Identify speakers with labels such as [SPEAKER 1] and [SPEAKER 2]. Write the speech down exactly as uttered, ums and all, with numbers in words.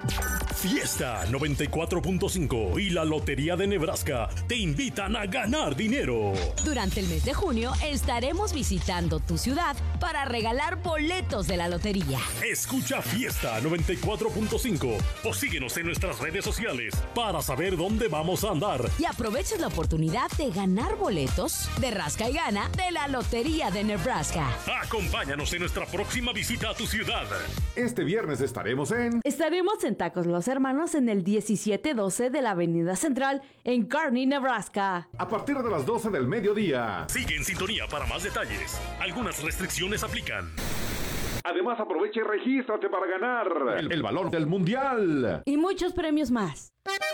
[SPEAKER 1] Fiesta noventa y cuatro punto cinco y la Lotería de Nebraska te invitan a ganar dinero.
[SPEAKER 2] Durante el mes de junio estaremos visitando tu ciudad para regalar boletos de la lotería.
[SPEAKER 1] Escucha Fiesta noventa y cuatro punto cinco o síguenos en nuestras redes sociales para saber dónde vamos a andar.
[SPEAKER 2] Y aproveches la oportunidad de ganar boletos de Rasca y Gana de la Lotería de Nebraska.
[SPEAKER 1] Acompáñanos en nuestra próxima visita a tu ciudad.
[SPEAKER 3] Este viernes estaremos en...
[SPEAKER 4] Estaremos en Tacos Los Hermanos en el diecisiete doce de la Avenida Central en Kearney, Nebraska.
[SPEAKER 3] A partir de las doce del mediodía.
[SPEAKER 1] Sigue en sintonía para más detalles. Algunas restricciones aplican.
[SPEAKER 3] Además, aprovecha y regístrate para ganar el, el balón del mundial.
[SPEAKER 4] Y muchos premios más.